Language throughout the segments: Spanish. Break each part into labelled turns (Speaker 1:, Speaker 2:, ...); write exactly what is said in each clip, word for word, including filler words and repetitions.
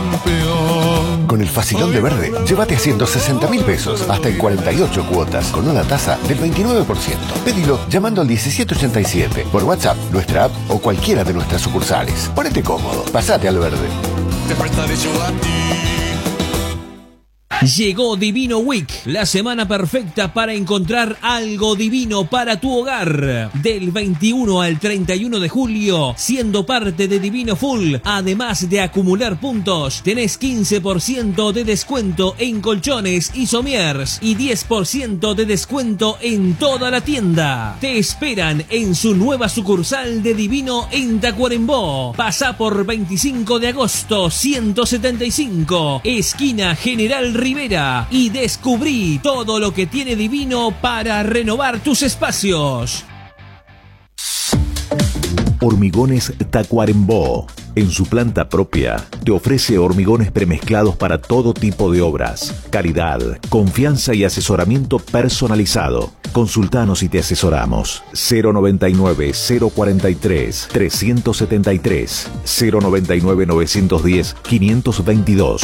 Speaker 1: campeón.
Speaker 2: Con el facilón de Verde, llévate a ciento sesenta mil pesos, hasta en cuarenta y ocho cuotas, con una tasa del veintinueve por ciento. Pedilo llamando al diecisiete ochenta y siete, por WhatsApp, nuestra app o cualquiera de nuestras sucursales. Ponete cómodo, pasate al Verde.
Speaker 1: Te prestaré yo a ti.
Speaker 3: Llegó Divino Week, la semana perfecta para encontrar algo divino para tu hogar. Del veintiuno al treinta y uno de julio, siendo parte de Divino Full, además de acumular puntos, tenés quince por ciento de descuento en colchones y somiers y diez por ciento de descuento en toda la tienda. Te esperan en su nueva sucursal de Divino en Tacuarembó. Pasá por veinticinco de agosto ciento setenta y cinco, esquina General Rivera, y descubrí todo lo que tiene Divino para renovar tus espacios.
Speaker 4: Hormigones Tacuarembó. En su planta propia, te ofrece hormigones premezclados para todo tipo de obras. Calidad, confianza y asesoramiento personalizado. Consultanos y te asesoramos. cero noventa y nueve, cero cuarenta y tres, trescientos setenta y tres, cero noventa y nueve, novecientos diez, quinientos veintidós.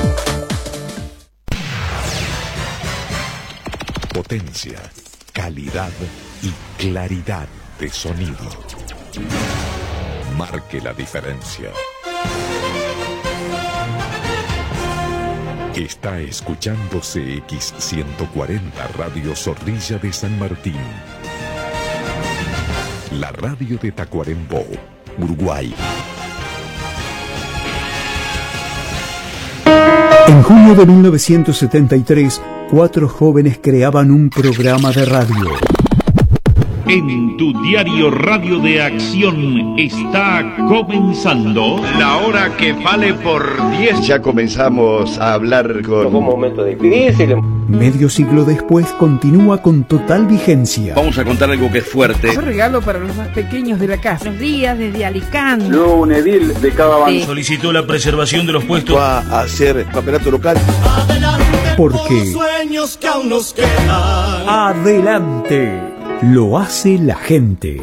Speaker 4: Potencia, calidad y claridad de sonido. Marque la diferencia. Está escuchando C X ciento cuarenta Radio Zorrilla de San Martín. La radio de Tacuarembó, Uruguay.
Speaker 5: En junio de mil novecientos setenta y tres, cuatro jóvenes creaban un programa de radio.
Speaker 6: En tu diario Radio de Acción está comenzando
Speaker 7: La Hora que Vale por diez. Ya comenzamos a hablar con...
Speaker 8: Fue un momento difícil.
Speaker 5: Medio siglo después continúa con total vigencia.
Speaker 9: Vamos a contar algo que es fuerte.
Speaker 10: Un regalo para los más pequeños de la casa.
Speaker 11: Buenos días desde Alicante.
Speaker 12: Luego un edil de cada bando
Speaker 13: sí. Solicitó la preservación de los puestos.
Speaker 14: Va a hacer campeonato local.
Speaker 5: Porque
Speaker 1: sueños que aún nos quedan.
Speaker 5: Adelante. Lo hace la gente.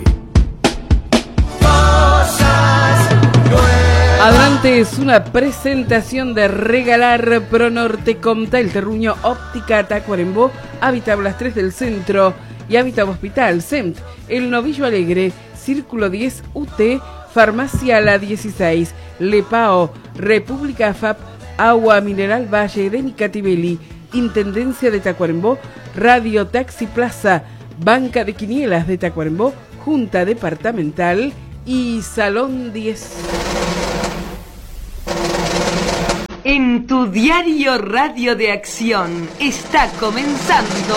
Speaker 10: Adelante es una presentación de regalar Pronorte Comtal, Terruño Óptica Tacuarembó, Hábitat Las tres del Centro y Hábitat Hospital C E M T, El Novillo Alegre, Círculo diez U T, Farmacia La dieciséis, Lepao, República F A P, Agua Mineral Valle de Nicatibeli, Intendencia de Tacuarembó, Radio Taxi Plaza, Banca de Quinielas de Tacuarembó, Junta Departamental y Salón diez.
Speaker 15: En tu diario Radio de Acción está comenzando...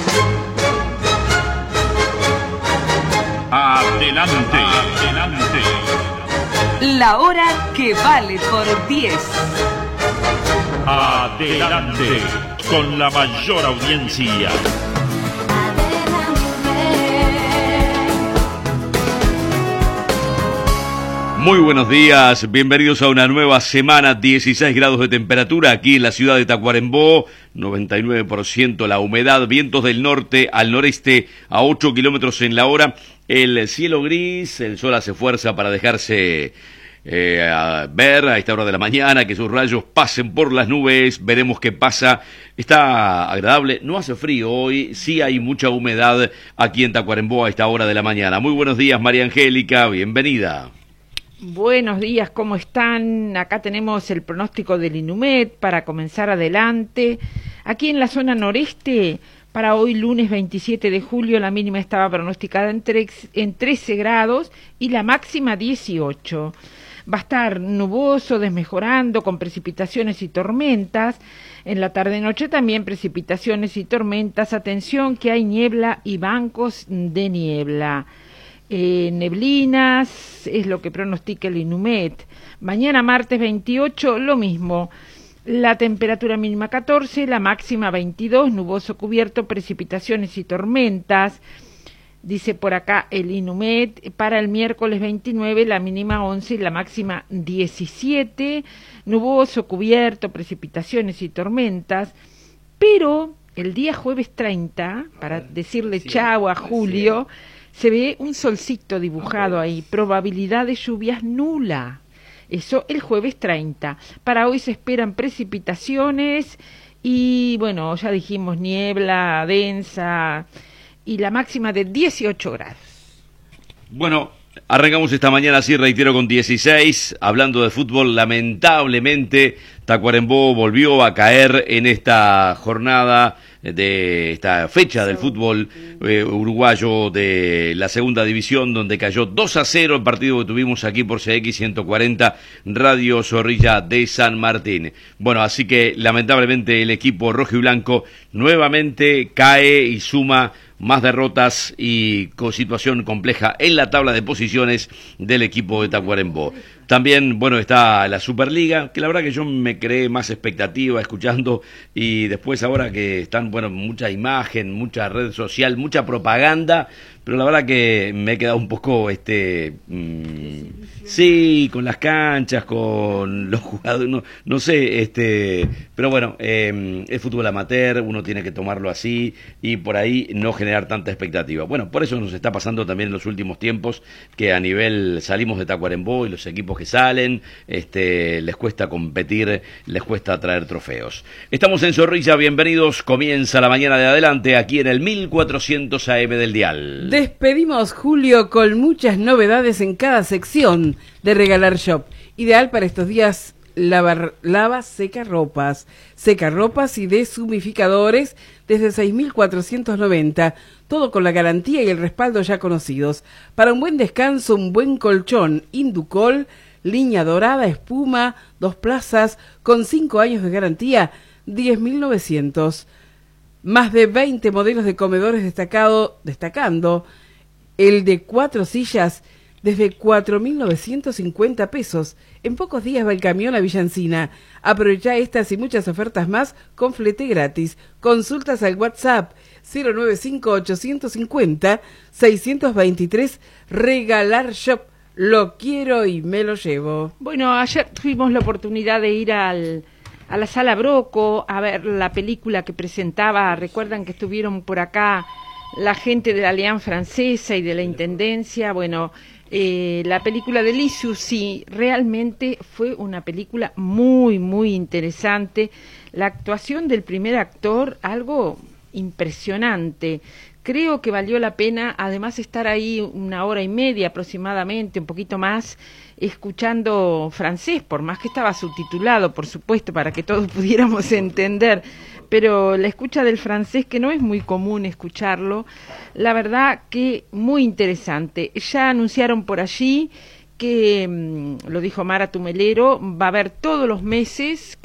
Speaker 6: Adelante, adelante.
Speaker 15: La hora que vale por diez.
Speaker 6: Adelante, con la mayor audiencia.
Speaker 9: Muy buenos días, bienvenidos a una nueva semana, dieciséis grados de temperatura aquí en la ciudad de Tacuarembó, noventa y nueve por ciento la humedad, vientos del norte al noreste a ocho kilómetros en la hora, el cielo gris, el sol hace fuerza para dejarse eh, a ver a esta hora de la mañana, que sus rayos pasen por las nubes, veremos qué pasa. Está agradable, no hace frío hoy, sí hay mucha humedad aquí en Tacuarembó a esta hora de la mañana. Muy buenos días, María Angélica, bienvenida.
Speaker 11: Buenos días, ¿cómo están? Acá tenemos el pronóstico del INUMED para comenzar adelante. Aquí en la zona noreste, para hoy lunes veintisiete de julio, la mínima estaba pronosticada en, tres, en trece grados y la máxima dieciocho. Va a estar nuboso, desmejorando, con precipitaciones y tormentas. En la tarde-noche también precipitaciones y tormentas. Atención que hay niebla y bancos de niebla. Eh, neblinas, es lo que pronostica el INUMED. Mañana martes veintiocho, lo mismo. La temperatura mínima catorce, la máxima veintidós, nuboso cubierto, precipitaciones y tormentas. Dice por acá el INUMED, para el miércoles veintinueve, la mínima once y la máxima diecisiete, nuboso cubierto, precipitaciones y tormentas. Pero el día jueves treinta, para decirle sí, chau a Julio, se ve un solcito dibujado ahí, probabilidad de lluvias nula. Eso el jueves treinta. Para hoy se esperan precipitaciones y, bueno, ya dijimos niebla densa y la máxima de dieciocho grados.
Speaker 9: Bueno, arrancamos esta mañana, así reitero, con dieciséis, hablando de fútbol. Lamentablemente Tacuarembó volvió a caer en esta jornada de esta fecha del fútbol eh, uruguayo de la segunda división, donde cayó dos a cero el partido que tuvimos aquí por C X ciento cuarenta Radio Zorrilla de San Martín. Bueno, así que lamentablemente el equipo rojo y blanco nuevamente cae y suma más derrotas y con situación compleja en la tabla de posiciones del equipo de Tacuarembó. También, bueno, está la Superliga, que la verdad que yo me creé más expectativa escuchando, y después ahora que están, bueno, mucha imagen, mucha red social, mucha propaganda, pero la verdad que me he quedado un poco, este, mmm, sí, con las canchas, con los jugadores, no, no sé, este, pero bueno, eh, es fútbol amateur, uno tiene que tomarlo así y por ahí no generar tanta expectativa. Bueno, por eso nos está pasando también en los últimos tiempos, que a nivel salimos de Tacuarembó y los equipos que salen, este, les cuesta competir, les cuesta traer trofeos. Estamos en Zorrilla, bienvenidos, comienza la mañana de adelante aquí en el mil cuatrocientos A M del dial.
Speaker 10: Despedimos julio con muchas novedades en cada sección de Regalar Shop. Ideal para estos días, lavar, lava, seca ropas, seca ropas y deshumificadores desde seis mil cuatrocientos noventa, todo con la garantía y el respaldo ya conocidos. Para un buen descanso, un buen colchón, Inducol, línea dorada, espuma, dos plazas, con cinco años de garantía, diez mil novecientos. Más de veinte modelos de comedores destacado, destacando el de cuatro sillas desde cuatro mil novecientos cincuenta pesos. En pocos días va el camión a Villa Encina. Aprovecha estas y muchas ofertas más con flete gratis. Consultas al WhatsApp cero nueve cinco ocho cinco cero seis dos tres. Regalar Shop. Lo quiero y me lo llevo.
Speaker 11: Bueno, ayer tuvimos la oportunidad de ir al... a la Sala Broco, a ver la película que presentaba. Recuerdan que estuvieron por acá la gente de la Alianza Francesa y de la Intendencia. Bueno, eh, la película de Lisieux, sí, realmente fue una película muy, muy interesante. La actuación del primer actor, algo impresionante. Creo que valió la pena, además, estar ahí una hora y media aproximadamente, un poquito más, escuchando francés, por más que estaba subtitulado, por supuesto, para que todos pudiéramos entender, pero la escucha del francés, que no es muy común escucharlo, la verdad que muy interesante. Ya anunciaron por allí que, lo dijo Mara Tumelero, va a haber todos los meses